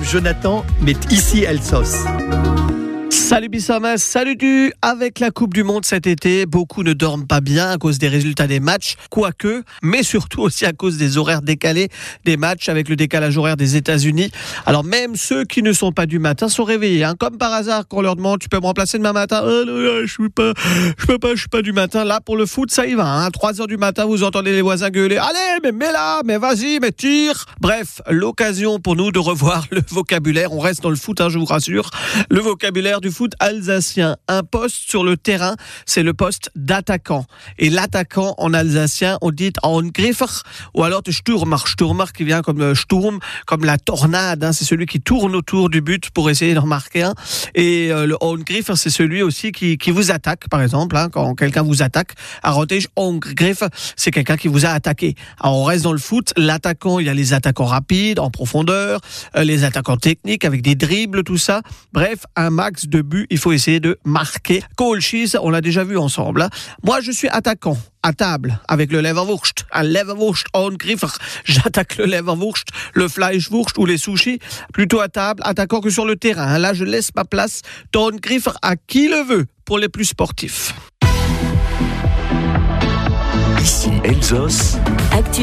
Jonathan, mais ici Elsos. Salut Bissama, salut du. Avec la Coupe du Monde cet été, beaucoup ne dorment pas bien à cause des résultats des matchs, quoique, mais surtout aussi à cause des horaires décalés des matchs avec le décalage horaire des États-Unis. Alors même ceux qui ne sont pas du matin sont réveillés, comme par hasard quand on leur demande tu peux me remplacer demain matin, je suis pas du matin. Là pour le foot ça y va, 3h du matin vous entendez les voisins gueuler, allez mais mets là, mais vas-y, mais tire. Bref, l'occasion pour nous de revoir le vocabulaire, on reste dans le foot, je vous rassure, le vocabulaire du foot alsacien. Un poste sur le terrain, c'est le poste d'attaquant. Et l'attaquant en alsacien, on dit Angreifer ou alors de Stürmer. Stürmer qui vient comme Sturm, comme la tornade. C'est celui qui tourne autour du but pour essayer d'en marquer un. Et le Angreifer, c'est celui aussi qui vous attaque, par exemple. Quand quelqu'un vous attaque, Arrotege Angreifer, c'est quelqu'un qui vous a attaqué. Alors on reste dans le foot. L'attaquant, il y a les attaquants rapides, en profondeur, les attaquants techniques avec des dribbles, tout ça. Bref, un max de but, il faut essayer de marquer. Kohlschieß, on l'a déjà vu ensemble. Moi, je suis attaquant, à table, avec le Leverwurst. Un Leverwurst Angreifer. J'attaque le Leverwurst, le Fleischwurst ou les sushis. Plutôt à table, attaquant que sur le terrain. Là, je laisse ma place d'Angreifer à qui le veut, pour les plus sportifs. Ici Elsos.